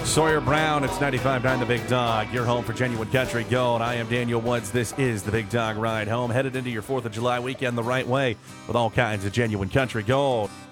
Sawyer Brown, it's 95.9 The Big Dog. Your home for genuine country gold. I am Daniel Woods. This is The Big Dog Ride Home. Headed into your 4th of July weekend the right way with all kinds of genuine country gold.